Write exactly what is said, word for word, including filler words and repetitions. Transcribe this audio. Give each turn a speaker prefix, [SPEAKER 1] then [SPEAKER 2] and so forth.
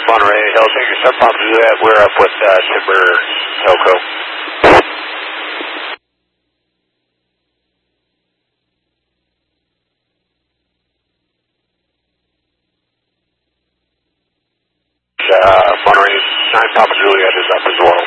[SPEAKER 1] Monterey, Hellsinger, Sub Papa Juliet, we're up with uh, Timber Telco. Uh, Monterey, nine Papa Juliet is up as well.